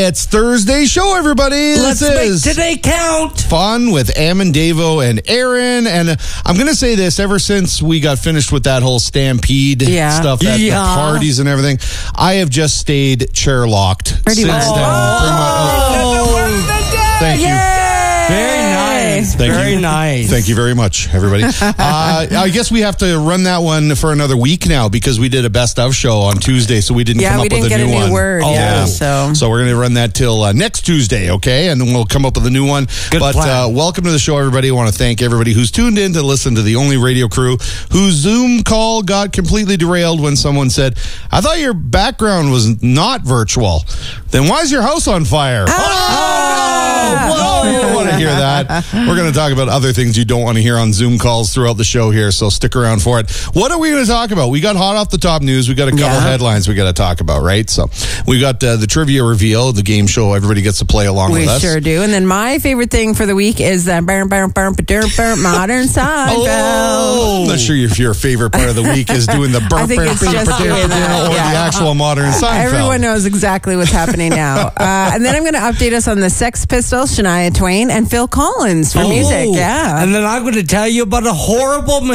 It's Thursday show, everybody. Let's this is make today count. Fun with Ammon, Davo, and Aaron. And I'm going to say this, ever since we got finished with that whole stampede stuff, the parties and everything, I have just stayed chair locked. Pretty much. Thank you. Very nice. Very nice. Thank you very much, everybody. I guess we have to run that one for another week now because we did a best of show on Tuesday, so we didn't come up with a new one. Yeah, we didn't get a new word. So we're going to run that till next Tuesday, okay? And then we'll come up with a new one. Good plan. Welcome to the show, everybody. I want to thank everybody who's tuned in to listen to the only radio crew whose Zoom call got completely derailed when someone said, I thought your background was not virtual. Then why is your house on fire? Whoa, you don't want to hear that. We're going to talk about other things you don't want to hear on Zoom calls throughout the show here, so stick around for it. What are we going to talk about? We got hot off the top news. We got a couple headlines we got to talk about, right? So we got the trivia reveal, the game show. Everybody gets to play along with us. We sure do. And then my favorite thing for the week is Modern Seinfeld. I'm not sure if your favorite part of the week is doing the or the actual Modern Seinfeld. Everyone knows exactly what's happening now. And then I'm going to update us on the Sex Pistols, Shania Twain, and Phil Collins for music. Yeah. And then I'm going to tell you about a horrible